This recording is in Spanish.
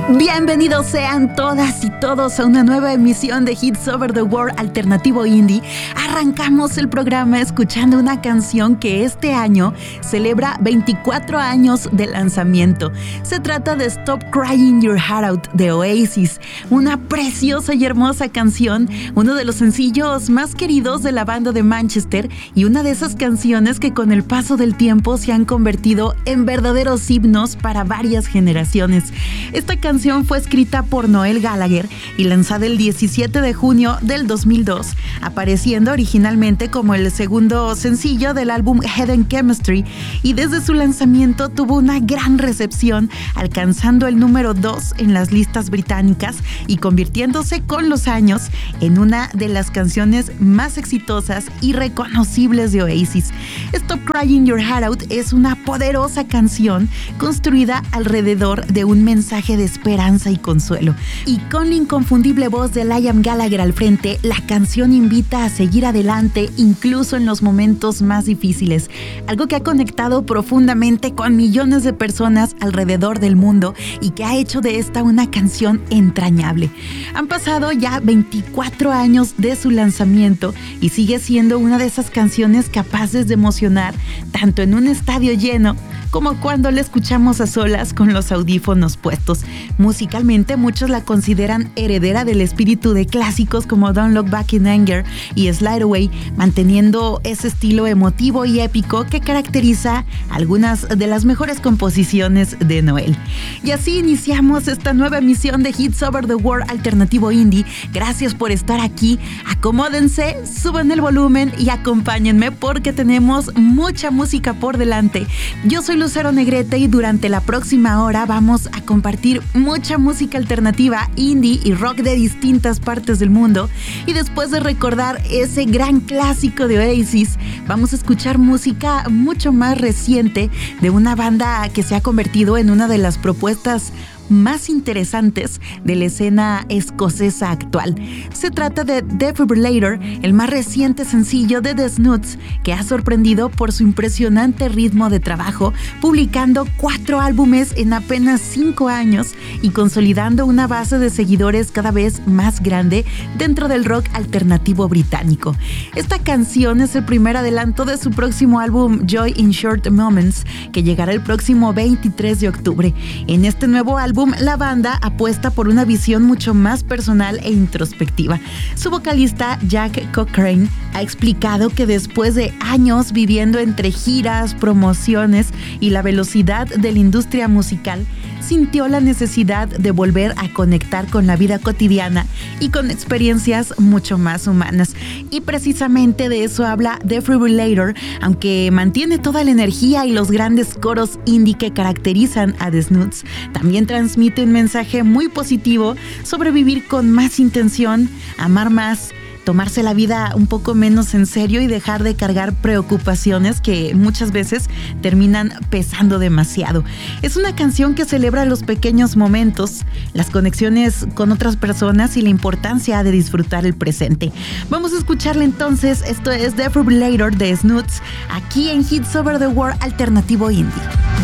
Bienvenidos sean todas y todos a una nueva emisión de Hits Over the World Alternativo Indie. Arrancamos el programa escuchando una canción que este año celebra 24 años de lanzamiento. Se trata de Stop Crying Your Heart Out de Oasis, una preciosa y hermosa canción, uno de los sencillos más queridos de la banda de Manchester y una de esas canciones que con el paso del tiempo se han convertido en verdaderos himnos para varias generaciones. Esta canción fue escrita por Noel Gallagher y lanzada el 17 de junio del 2002, apareciendo originalmente como el segundo sencillo del álbum Head and Chemistry, y desde su lanzamiento tuvo una gran recepción, alcanzando el número 2 en las listas británicas y convirtiéndose con los años en una de las canciones más exitosas y reconocibles de Oasis. Stop Crying Your Heart Out es una poderosa canción construida alrededor de un mensaje de esperanza y consuelo. Y con la inconfundible voz de Liam Gallagher al frente, la canción invita a seguir adelante incluso en los momentos más difíciles, algo que ha conectado profundamente con millones de personas alrededor del mundo y que ha hecho de esta una canción entrañable. Han pasado ya 24 años de su lanzamiento y sigue siendo una de esas canciones capaces de emocionar tanto en un estadio lleno como cuando la escuchamos a solas con los audífonos puestos. Musicalmente, muchos la consideran heredera del espíritu de clásicos como Don't Look Back in Anger y Slide Away, manteniendo ese estilo emotivo y épico que caracteriza algunas de las mejores composiciones de Noel. Y así iniciamos esta nueva emisión de Hits Over the World Alternativo Indie. Gracias por estar aquí. Acomódense, suban el volumen y acompáñenme porque tenemos mucha música por delante. Yo soy Lucero Negrete y durante la próxima hora vamos a compartir mucha música alternativa, indie y rock de distintas partes del mundo. Y después de recordar ese gran clásico de Oasis, vamos a escuchar música mucho más reciente de una banda que se ha convertido en una de las propuestas más interesantes de la escena escocesa actual. Se trata de Defibrillator, el más reciente sencillo de The Snoots, que ha sorprendido por su impresionante ritmo de trabajo, publicando 4 álbumes en apenas 5 años y consolidando una base de seguidores cada vez más grande dentro del rock alternativo británico. Esta canción es el primer adelanto de su próximo álbum Joy in Short Moments, que llegará el próximo 23 de octubre. En este nuevo álbum, la banda apuesta por una visión mucho más personal e introspectiva. Su vocalista Jack Cochrane ha explicado que después de años viviendo entre giras, promociones y la velocidad de la industria musical, sintió la necesidad de volver a conectar con la vida cotidiana y con experiencias mucho más humanas. Y precisamente de eso habla Defibrillator, aunque mantiene toda la energía y los grandes coros indie que caracterizan a The Snoots. También transmite un mensaje muy positivo sobre vivir con más intención, amar más, tomarse la vida un poco menos en serio y dejar de cargar preocupaciones que muchas veces terminan pesando demasiado. Es una canción que celebra los pequeños momentos, las conexiones con otras personas y la importancia de disfrutar el presente. Vamos a escucharla entonces. Esto es Defibrillator de Snoots, aquí en Hits Over the World Alternativo Indie.